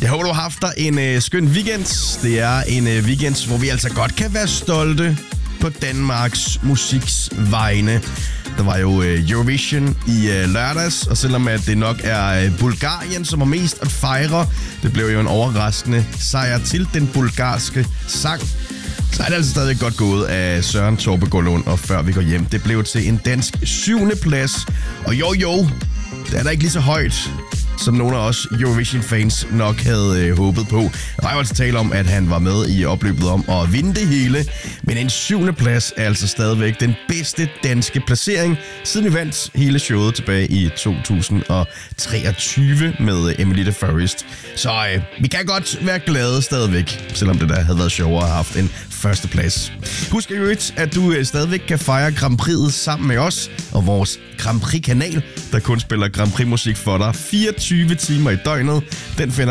Jeg håber, du har haft dig en skøn weekend. Det er en weekend, hvor vi altså godt kan være stolte på Danmarks musiks vegne. Der var jo Eurovision i lørdags, og selvom at det nok er Bulgarien, som har mest at fejre, det blev jo en overraskende sejr til den bulgarske sang. Så er det altså stadig godt gået af Søren Torpe-Gårdlund, og før vi går hjem. Det blev til en dansk 7. plads. Og jo, det er da ikke lige så højt, som nogle af os Eurovision-fans nok havde håbet på. Der var jo altså tale om, at han var med i opløbet om at vinde det hele. Men en 7. plads er altså stadigvæk den bedste danske placering, siden vi vandt hele showet tilbage i 2023 med Emily the Forest. Så vi kan godt være glade stadigvæk, selvom det der havde været sjovere at have haft en førsteplads. Husk i øvrigt, at du stadigvæk kan fejre Grand Prix'et sammen med os og vores Grand Prix-kanal, der kun spiller Grand Prix-musik for dig 24 timer i døgnet. Den finder